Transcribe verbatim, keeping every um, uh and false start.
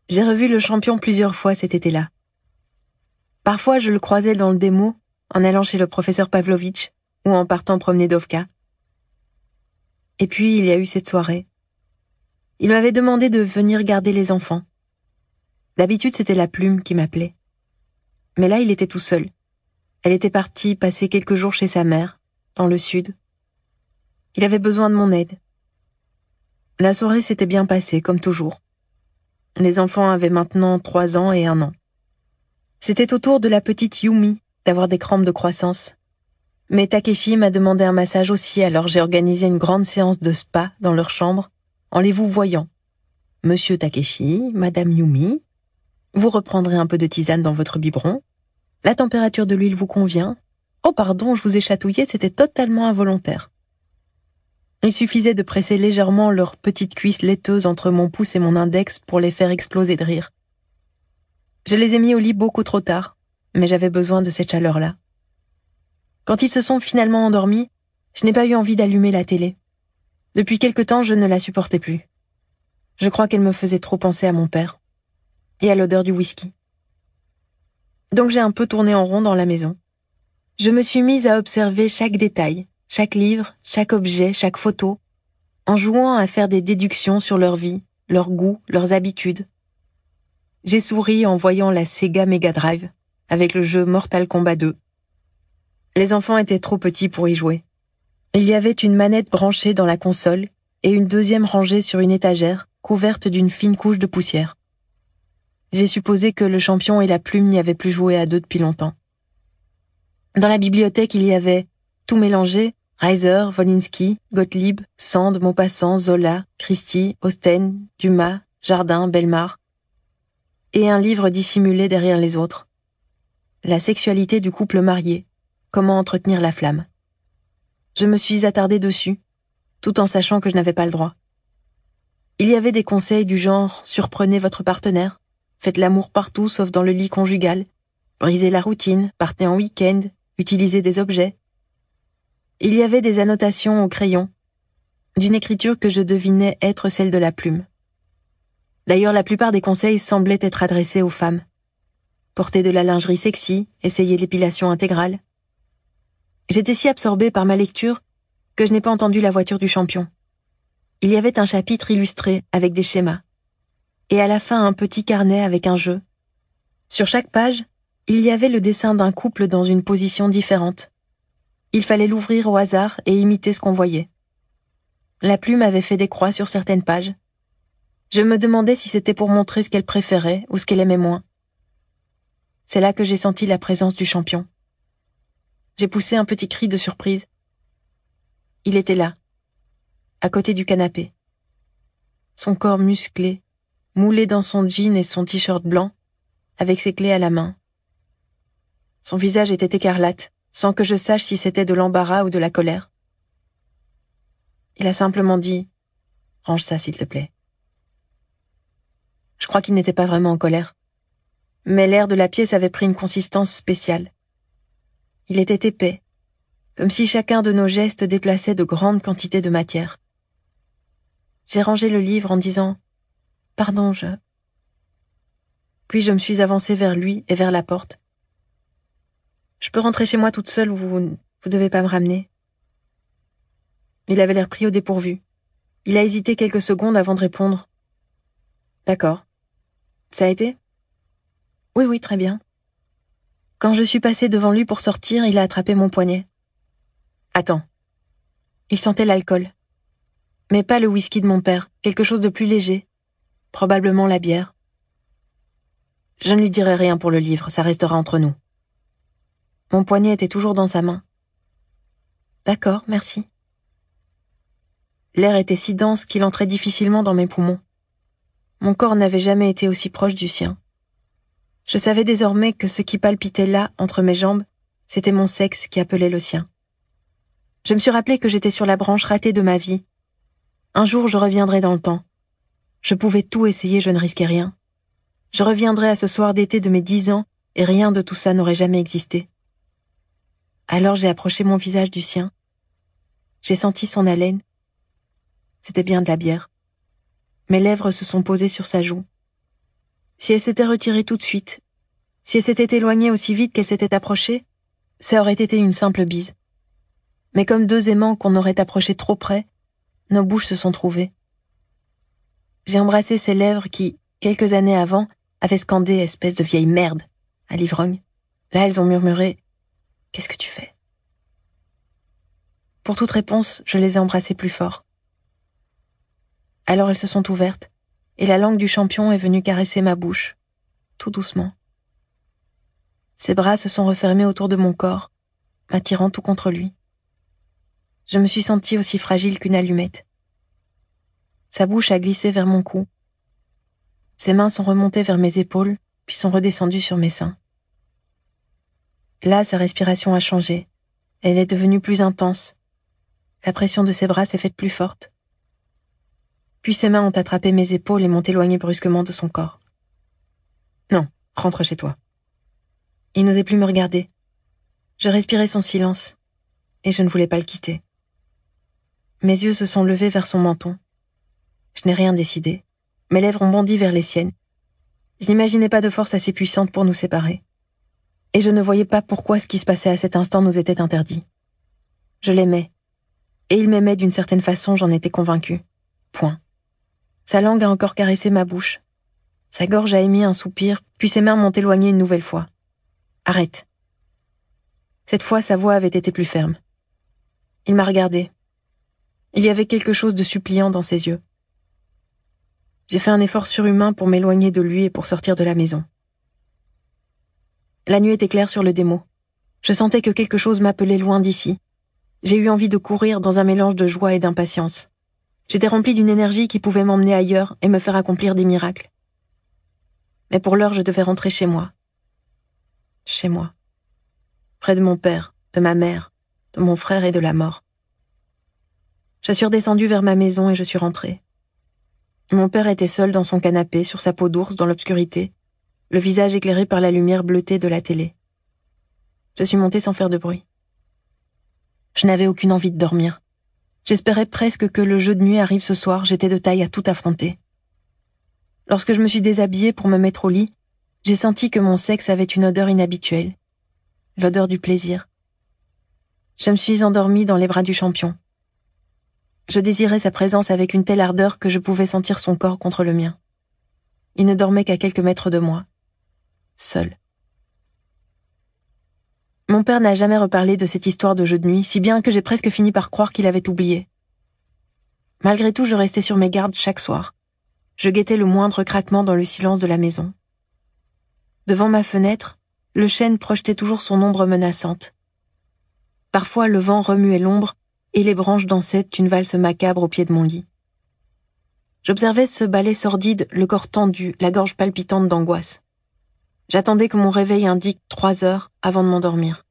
J'ai revu le champion plusieurs fois cet été-là. Parfois, je le croisais dans le démo, en allant chez le professeur Pavlovitch ou en partant promener Dovka. Et puis, il y a eu cette soirée. Il m'avait demandé de venir garder les enfants. D'habitude, c'était la plume qui m'appelait. Mais là, il était tout seul. Elle était partie passer quelques jours chez sa mère, dans le sud. Il avait besoin de mon aide. La soirée s'était bien passée, comme toujours. Les enfants avaient maintenant trois ans et un an. C'était au tour de la petite Yumi d'avoir des crampes de croissance. Mais Takeshi m'a demandé un massage aussi, alors j'ai organisé une grande séance de spa dans leur chambre, en les vous voyant. Monsieur Takeshi, Madame Yumi, vous reprendrez un peu de tisane dans votre biberon. La température de l'huile vous convient. Oh pardon, je vous ai chatouillé, c'était totalement involontaire. Il suffisait de presser légèrement leurs petites cuisses laiteuses entre mon pouce et mon index pour les faire exploser de rire. Je les ai mis au lit beaucoup trop tard, mais j'avais besoin de cette chaleur-là. Quand ils se sont finalement endormis, je n'ai pas eu envie d'allumer la télé. Depuis quelque temps, je ne la supportais plus. Je crois qu'elle me faisait trop penser à mon père et à l'odeur du whisky. Donc j'ai un peu tourné en rond dans la maison. Je me suis mise à observer chaque détail, chaque livre, chaque objet, chaque photo, en jouant à faire des déductions sur leur vie, leurs goûts, leurs habitudes. J'ai souri en voyant la Sega Mega Drive, avec le jeu Mortal Kombat deux. Les enfants étaient trop petits pour y jouer. Il y avait une manette branchée dans la console et une deuxième rangée sur une étagère, couverte d'une fine couche de poussière. J'ai supposé que le champion et la plume n'y avaient plus joué à deux depuis longtemps. Dans la bibliothèque, il y avait tout mélangé, Reiser, Wolinski, Gottlieb, Sand, Maupassant, Zola, Christie, Austen, Dumas, Jardin, Bellemare, et un livre dissimulé derrière les autres. La sexualité du couple marié, comment entretenir la flamme. Je me suis attardée dessus, tout en sachant que je n'avais pas le droit. Il y avait des conseils du genre « surprenez votre partenaire », « faites l'amour partout sauf dans le lit conjugal », « brisez la routine », « partez en week-end », « utilisez des objets ». Il y avait des annotations au crayon, d'une écriture que je devinais être celle de la plume. D'ailleurs, la plupart des conseils semblaient être adressés aux femmes. Porter de la lingerie sexy, essayer l'épilation intégrale. J'étais si absorbée par ma lecture que je n'ai pas entendu la voiture du champion. Il y avait un chapitre illustré avec des schémas. Et à la fin, un petit carnet avec un jeu. Sur chaque page, il y avait le dessin d'un couple dans une position différente. Il fallait l'ouvrir au hasard et imiter ce qu'on voyait. La plume avait fait des croix sur certaines pages. Je me demandais si c'était pour montrer ce qu'elle préférait ou ce qu'elle aimait moins. C'est là que j'ai senti la présence du champion. J'ai poussé un petit cri de surprise. Il était là, à côté du canapé. Son corps musclé, moulé dans son jean et son t-shirt blanc, avec ses clés à la main. Son visage était écarlate, sans que je sache si c'était de l'embarras ou de la colère. Il a simplement dit « Range ça, s'il te plaît ». Je crois qu'il n'était pas vraiment en colère. Mais l'air de la pièce avait pris une consistance spéciale. Il était épais, comme si chacun de nos gestes déplaçait de grandes quantités de matière. J'ai rangé le livre en disant « Pardon, je... » Puis je me suis avancée vers lui et vers la porte. « Je peux rentrer chez moi toute seule ou vous vous devez pas me ramener ?» Il avait l'air pris au dépourvu. Il a hésité quelques secondes avant de répondre. « D'accord. Ça a été ? » « Oui, oui, très bien. » Quand je suis passée devant lui pour sortir, il a attrapé mon poignet. « Attends. » Il sentait l'alcool. Mais pas le whisky de mon père, quelque chose de plus léger. Probablement la bière. Je ne lui dirai rien pour le livre, ça restera entre nous. Mon poignet était toujours dans sa main. « D'accord, merci. » L'air était si dense qu'il entrait difficilement dans mes poumons. Mon corps n'avait jamais été aussi proche du sien. Je savais désormais que ce qui palpitait là, entre mes jambes, c'était mon sexe qui appelait le sien. Je me suis rappelé que j'étais sur la branche ratée de ma vie. Un jour, je reviendrai dans le temps. Je pouvais tout essayer, je ne risquais rien. Je reviendrai à ce soir d'été de mes dix ans, et rien de tout ça n'aurait jamais existé. Alors j'ai approché mon visage du sien. J'ai senti son haleine. C'était bien de la bière. Mes lèvres se sont posées sur sa joue. Si elle s'était retirée tout de suite, si elle s'était éloignée aussi vite qu'elle s'était approchée, ça aurait été une simple bise. Mais comme deux aimants qu'on aurait approchés trop près, nos bouches se sont trouvées. J'ai embrassé ses lèvres qui, quelques années avant, avaient scandé « espèce de vieille merde » à l'ivrogne. Là, elles ont murmuré « Qu'est-ce que tu fais ?» Pour toute réponse, je les ai embrassées plus fort. Alors elles se sont ouvertes, et la langue du champion est venue caresser ma bouche, tout doucement. Ses bras se sont refermés autour de mon corps, m'attirant tout contre lui. Je me suis sentie aussi fragile qu'une allumette. Sa bouche a glissé vers mon cou. Ses mains sont remontées vers mes épaules, puis sont redescendues sur mes seins. Là, sa respiration a changé. Elle est devenue plus intense. La pression de ses bras s'est faite plus forte. Puis ses mains ont attrapé mes épaules et m'ont éloigné brusquement de son corps. Non, rentre chez toi. Il n'osait plus me regarder. Je respirais son silence, et je ne voulais pas le quitter. Mes yeux se sont levés vers son menton. Je n'ai rien décidé. Mes lèvres ont bondi vers les siennes. Je n'imaginais pas de force assez puissante pour nous séparer. Et je ne voyais pas pourquoi ce qui se passait à cet instant nous était interdit. Je l'aimais. Et il m'aimait d'une certaine façon, j'en étais convaincue. Point. Sa langue a encore caressé ma bouche. Sa gorge a émis un soupir, puis ses mains m'ont éloigné une nouvelle fois. Arrête. Cette fois, sa voix avait été plus ferme. Il m'a regardé. Il y avait quelque chose de suppliant dans ses yeux. J'ai fait un effort surhumain pour m'éloigner de lui et pour sortir de la maison. La nuit était claire sur le démo. Je sentais que quelque chose m'appelait loin d'ici. J'ai eu envie de courir dans un mélange de joie et d'impatience. J'étais remplie d'une énergie qui pouvait m'emmener ailleurs et me faire accomplir des miracles. Mais pour l'heure, je devais rentrer chez moi. Chez moi. Près de mon père, de ma mère, de mon frère et de la mort. Je suis redescendue vers ma maison et je suis rentrée. Mon père était seul dans son canapé, sur sa peau d'ours dans l'obscurité, le visage éclairé par la lumière bleutée de la télé. Je suis montée sans faire de bruit. Je n'avais aucune envie de dormir. J'espérais presque que le jeu de nuit arrive ce soir, j'étais de taille à tout affronter. Lorsque je me suis déshabillée pour me mettre au lit, j'ai senti que mon sexe avait une odeur inhabituelle. L'odeur du plaisir. Je me suis endormie dans les bras du champion. Je désirais sa présence avec une telle ardeur que je pouvais sentir son corps contre le mien. Il ne dormait qu'à quelques mètres de moi. Seul. Mon père n'a jamais reparlé de cette histoire de jeu de nuit, si bien que j'ai presque fini par croire qu'il avait oublié. Malgré tout, je restais sur mes gardes chaque soir. Je guettais le moindre craquement dans le silence de la maison. Devant ma fenêtre, le chêne projetait toujours son ombre menaçante. Parfois, le vent remuait l'ombre et les branches dansaient une valse macabre au pied de mon lit. J'observais ce ballet sordide, le corps tendu, la gorge palpitante d'angoisse. J'attendais que mon réveil indique trois heures avant de m'endormir.